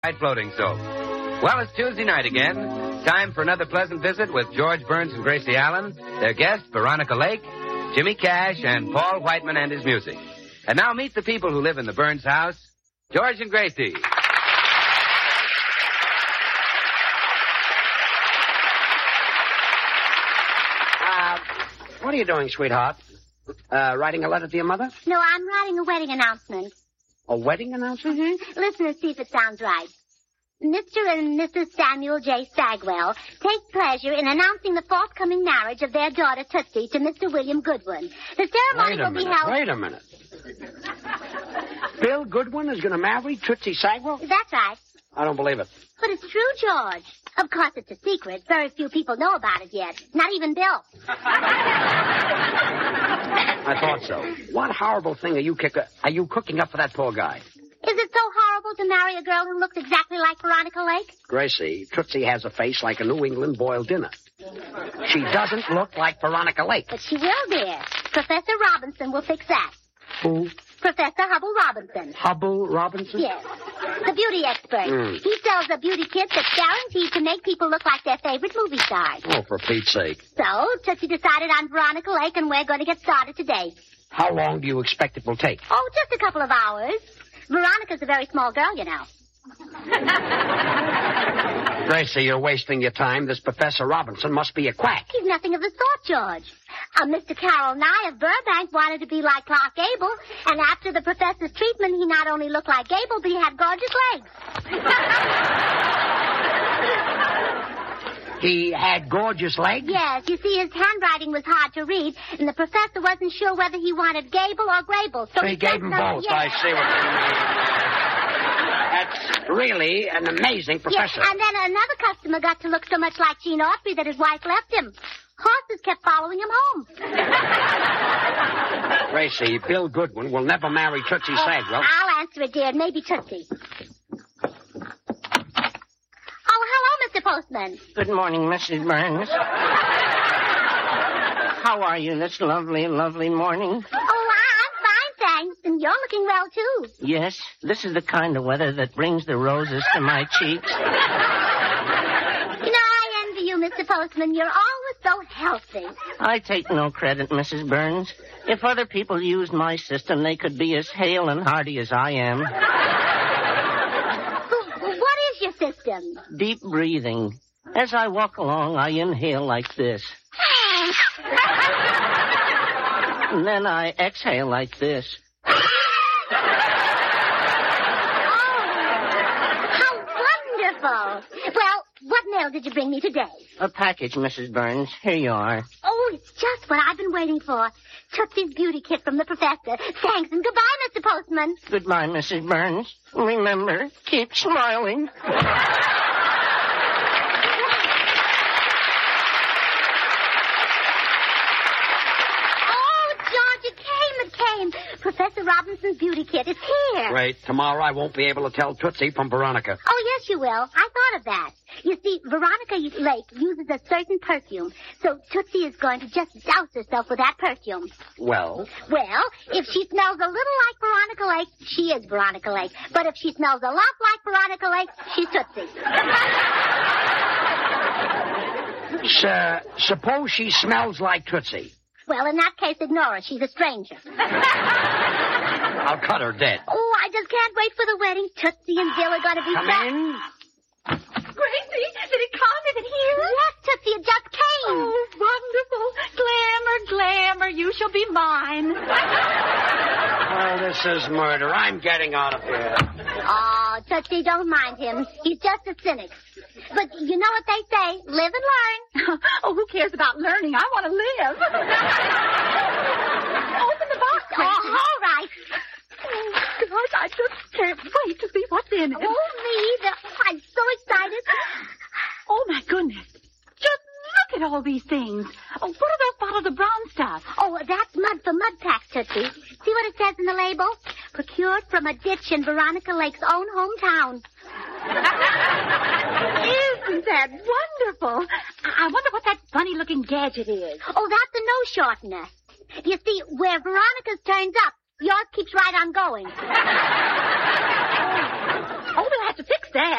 floating soap. Well, it's Tuesday night again. Time for another pleasant visit with George Burns and Gracie Allen, their guest, Veronica Lake, Jimmy Cash, and Paul Whiteman and his music. And now meet the people who live in the Burns house, George and Gracie. What are you doing, sweetheart? Writing a letter to your mother? No, I'm writing a wedding announcement. A wedding announcement? Mm-hmm. Listen and see if it sounds right. Mr. and Mrs. Samuel J. Stagwell take pleasure in announcing the forthcoming marriage of their daughter, Tootsie, to Mr. William Goodwin. The ceremony will be held... Wait a minute. Bill Goodwin is going to marry Tootsie Sagwell? That's right. I don't believe it. But it's true, George. Of course, it's a secret. Very few people know about it yet. Not even Bill. I thought so. What horrible thing are you cooking up for that poor guy? Is it so horrible to marry a girl who looks exactly like Veronica Lake? Gracie, Tootsie has a face like a New England boiled dinner. She doesn't look like Veronica Lake. But she will, dear. Professor Robinson will fix that. Who? Professor Hubble Robinson. Hubble Robinson? Yes. The beauty expert. He sells a beauty kit that's guaranteed to make people look like their favorite movie stars. Oh, for Pete's sake. So, Tootsie decided on Veronica Lake, and we're going to get started today. How long do you expect it will take? Oh, just a couple of hours. Veronica's a very small girl, you know. Gracie, you're wasting your time. This Professor Robinson must be a quack. He's nothing of the sort, George. Mr. Carroll Nye of Burbank wanted to be like Clark Gable, and after the professor's treatment, he not only looked like Gable, but he had gorgeous legs. He had gorgeous legs? Yes, you see, his handwriting was hard to read, and the professor wasn't sure whether he wanted Gable or Grable. So he gave them both. Yes. I see what you mean. That's really an amazing professor. Yes, and then another customer got to look so much like Gene Autry that his wife left him. Horses kept following him home. Gracie, Bill Goodwin will never marry Tootsie Sagwell. I'll answer it, dear. Maybe Tootsie. Oh, hello, Mr. Postman. Good morning, Mrs. Burns. How are you this lovely, lovely morning? Oh, I'm fine, thanks. And you're looking well, too. Yes, this is the kind of weather that brings the roses to my cheeks. You know, I envy you, Mr. Postman. You're always so healthy. I take no credit, Mrs. Burns. If other people used my system, they could be as hale and hearty as I am. What is your system? Deep breathing. As I walk along, I inhale like this. And then I exhale like this. Oh, how wonderful. Well, what mail did you bring me today? A package, Mrs. Burns. Here you are. Oh, it's just what I've been waiting for. Tootsie's beauty kit from the professor. Thanks, and goodbye, Mr. Postman. Goodbye, Mrs. Burns. Remember, keep smiling. Professor Robinson's beauty kit is here. Great. Tomorrow I won't be able to tell Tootsie from Veronica. Oh, yes, you will. I thought of that. You see, Veronica Lake uses a certain perfume, so Tootsie is going to just douse herself with that perfume. Well? Well, if she smells a little like Veronica Lake, she is Veronica Lake. But if she smells a lot like Veronica Lake, she's Tootsie. Suppose she smells like Tootsie. Well, in that case, ignore her. She's a stranger. I'll cut her dead. Oh, I just can't wait for the wedding. Tootsie and Bill are going to be... Come in. Gracie, did it come? Is it here? Yes, Tootsie, it just came. Oh, wonderful. Glamour, glamour, you shall be mine. Oh, this is murder. I'm getting out of here. Oh, Tootsie, don't mind him. He's just a cynic. But you know what they say, live and learn. Oh, who cares about learning? I want to live. Open the box, Gracie. Oh, all right. Oh, gosh, I just can't wait to see what's in it. Oh, me, I'm so excited. Oh, my goodness. Just look at all these things. Oh, what are those bottles of brown stuff? Oh, that's mud for mud packs, Tootsie. See what it says in the label? Procured from a ditch in Veronica Lake's own hometown. Isn't that wonderful? I wonder what that funny-looking gadget is. Oh, that's a nose shortener. You see, where Veronica's turns up, yours keeps right on going. Oh, we'll have to fix that.